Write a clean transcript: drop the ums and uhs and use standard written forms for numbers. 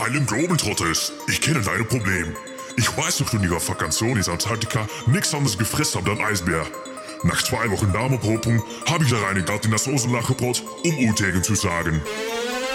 Hallo Globetrotters, ich kenne deine Probleme. Ich weiß noch, du in ihrer Vakation in Antarktika nichts anderes gefressen habt als Eisbär. Nach 2 Wochen Darmopopung habe ich da reine Gatt in das Soßenlachgebrot, um Utegen zu sagen.